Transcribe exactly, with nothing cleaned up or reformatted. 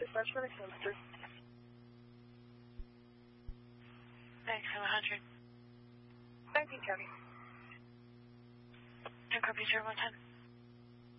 dispatch for next number three. Thanks, I'm one hundred. nineteen County. And copy zero one ten.